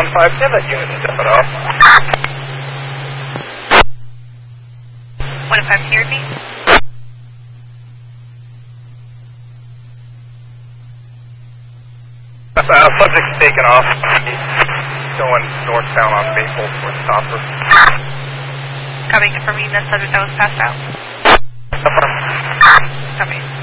115, have that unit step it off. 115, hear me? Subject's taken off. He's going northbound on Maple for stopper. Copy, confirming the subject that was passed out. Confirm. Copy.